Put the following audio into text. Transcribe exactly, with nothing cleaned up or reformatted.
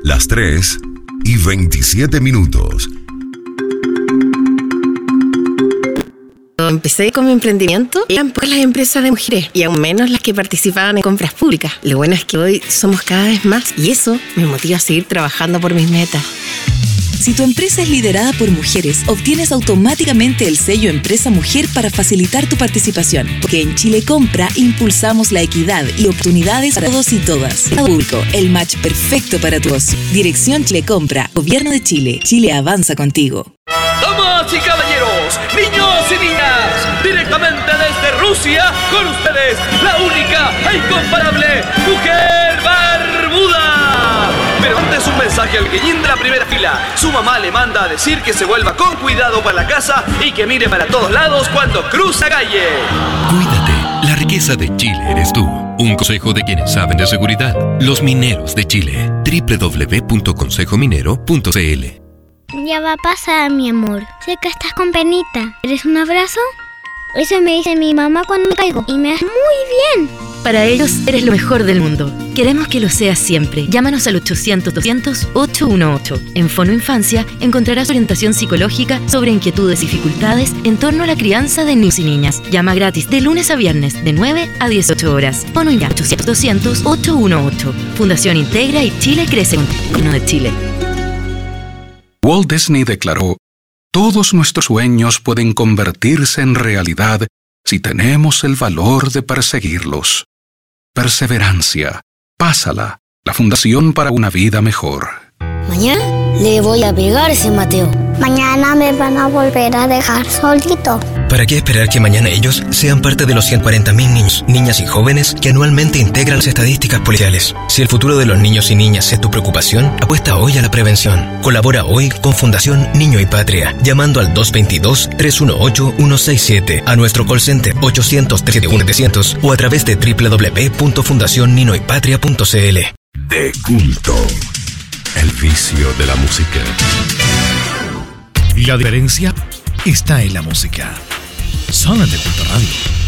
Las tres y veintisiete minutos. Cuando empecé con mi emprendimiento, eran pocas las empresas de mujeres y aún menos las que participaban en compras públicas. Lo bueno es que hoy somos cada vez más y eso me motiva a seguir trabajando por mis metas. Si tu empresa es liderada por mujeres, obtienes automáticamente el sello Empresa Mujer para facilitar tu participación. Porque en Chile Compra impulsamos la equidad y oportunidades para todos y todas. Público, el match perfecto para tu ocio. Dirección Chile Compra, Gobierno de Chile. Chile avanza contigo. Damas y caballeros, niños y niñas, directamente desde Rusia, con ustedes, la única e incomparable Mujer Barbuda. Pero antes un mensaje al guillín de la primera fila. Su mamá le manda a decir que se vuelva con cuidado para la casa y que mire para todos lados cuando cruza calle. Cuídate, la riqueza de Chile eres tú. Un consejo de quienes saben de seguridad. Los Mineros de Chile. doble u doble u doble u punto consejo minero punto c l. Ya va a pasar, mi amor. Sé que estás con penita. ¿Quieres un abrazo? Eso me dice mi mamá cuando me caigo y me hace muy bien. Para ellos eres lo mejor del mundo. Queremos que lo seas siempre. Llámanos al ochocientos, doscientos, ochocientos dieciocho. En Fono Infancia encontrarás orientación psicológica sobre inquietudes y dificultades en torno a la crianza de niños y niñas. Llama gratis de lunes a viernes de nueve a dieciocho horas. Fono Infancia ochocientos, doscientos, ochocientos dieciocho. Fundación Integra y Chile Crece con Gobierno de Chile. Walt Disney declaró: todos nuestros sueños pueden convertirse en realidad si tenemos el valor de perseguirlos. Perseverancia. Pásala. La Fundación para una Vida Mejor. Mañana le voy a pegar a ese Mateo. Mañana me van a volver a dejar solito. ¿Para qué esperar que mañana ellos sean parte de los ciento cuarenta mil niños, niñas y jóvenes que anualmente integran las estadísticas policiales? Si el futuro de los niños y niñas es tu preocupación, apuesta hoy a la prevención. Colabora hoy con Fundación Niño y Patria, llamando al dos dos dos, tres uno ocho, uno seis siete, a nuestro call center ochocientos, treinta y uno, setecientos o a través de doble u doble u doble u punto fundación nino y patria punto c l. De culto. El vicio de la música. La diferencia está en la música. Solo en De Culto Radio.